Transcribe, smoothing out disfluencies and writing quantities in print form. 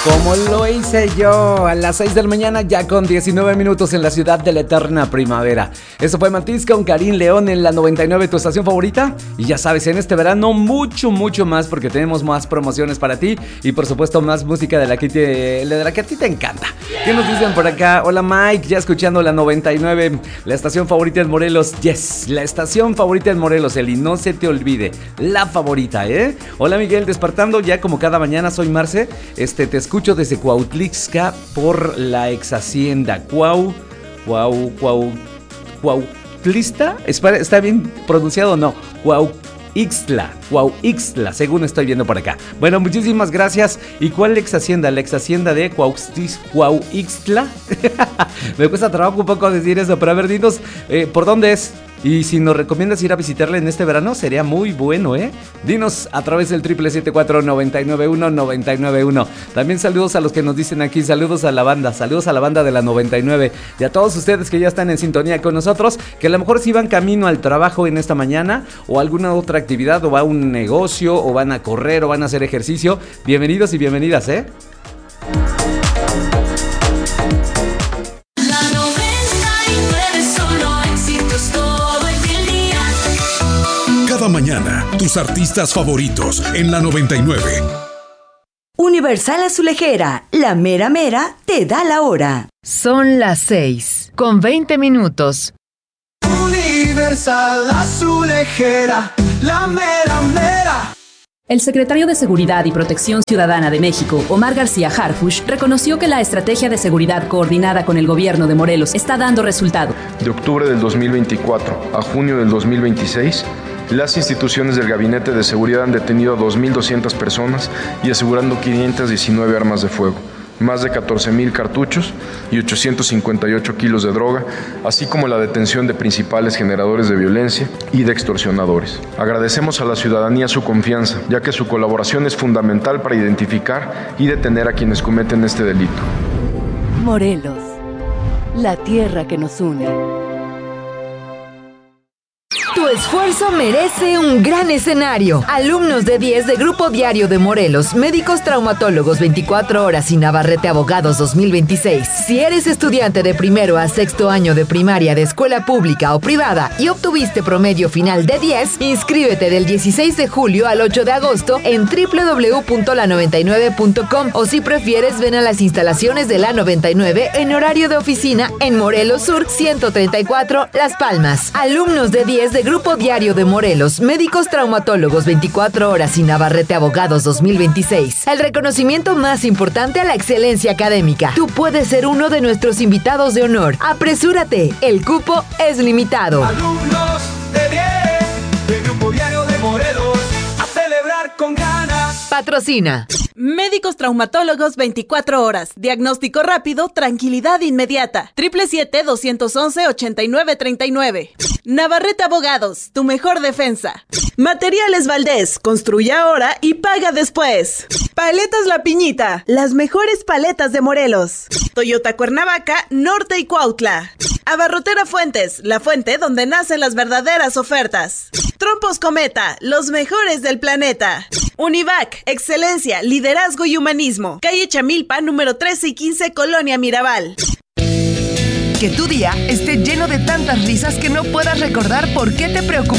Como lo hice yo a las 6 de la mañana, ya con 19 minutos en la ciudad de la eterna primavera. Eso fue Matiz con Karim León en la 99, tu estación favorita. Y ya sabes, en este verano mucho más, porque tenemos más promociones para ti. Y por supuesto más música de la que a ti te encanta. ¿Qué nos dicen por acá? Hola Mike, ya escuchando la 99, la estación favorita en Morelos. Yes, la estación favorita en Morelos, Eli, no se te olvide, la favorita, ¿eh? Hola Miguel, despertando ya como cada mañana, soy Marce. Te escucho desde Cuautlixca por la ex hacienda. ¿Cuautlista? ¿Está bien pronunciado o no? Cuauixtla, según estoy viendo por acá. Bueno, muchísimas gracias. ¿Y cuál ex hacienda? ¿La ex hacienda de Cuauixtla? Me cuesta trabajo un poco decir eso, pero a ver, dinos, ¿por dónde es? Y si nos recomiendas ir a visitarla en este verano, sería muy bueno, ¿eh? Dinos a través del 777-499-1991. También saludos a los que nos dicen aquí, saludos a la banda de la 99. Y a todos ustedes que ya están en sintonía con nosotros, que a lo mejor si van camino al trabajo en esta mañana, o alguna otra actividad, o va a un negocio, o van a correr, o van a hacer ejercicio. Bienvenidos y bienvenidas, ¿eh? Cada mañana, tus artistas favoritos en la 99. Universal Azulejera, la mera mera te da la hora. Son las 6:20. Universal Azulejera, la mera mera. El secretario de Seguridad y Protección Ciudadana de México, Omar García Harfuch, reconoció que la estrategia de seguridad coordinada con el gobierno de Morelos está dando resultado. De octubre del 2024 a junio del 2026, las instituciones del Gabinete de Seguridad han detenido a 2.200 personas y asegurando 519 armas de fuego, más de 14,000 cartuchos y 858 kilos de droga, así como la detención de principales generadores de violencia y de extorsionadores. Agradecemos a la ciudadanía su confianza, ya que su colaboración es fundamental para identificar y detener a quienes cometen este delito. Morelos, la tierra que nos une. Tu esfuerzo merece un gran escenario. Alumnos de 10 de Grupo Diario de Morelos, médicos traumatólogos 24 horas y Navarrete Abogados 2026. Si eres estudiante de primero a sexto año de primaria de escuela pública o privada y obtuviste promedio final de 10, inscríbete del 16 de julio al 8 de agosto en www.la99.com o si prefieres ven a las instalaciones de la 99 en horario de oficina en Morelos Sur 134 Las Palmas. Alumnos de 10 de Grupo Diario de Morelos, médicos traumatólogos 24 horas y Navarrete Abogados 2026. El reconocimiento más importante a la excelencia académica. Tú puedes ser uno de nuestros invitados de honor. Apresúrate, el cupo es limitado. Alumnos de 10 de Grupo Diario de Morelos, a celebrar con ganas. Patrocina. Médicos traumatólogos 24 horas. Diagnóstico rápido, tranquilidad inmediata. 777-211-8939. Navarrete Abogados, tu mejor defensa. Materiales Valdés, construye ahora y paga después. Paletas La Piñita, las mejores paletas de Morelos. Toyota Cuernavaca, Norte y Cuautla. Abarrotera Fuentes, la fuente donde nacen las verdaderas ofertas. Trompos Cometa, los mejores del planeta. Univac, excelencia, liderazgo y humanismo. Calle Chamilpa, número 13 y 15, Colonia Mirabal. Que tu día esté lleno de tantas risas que no puedas recordar por qué te preocupas.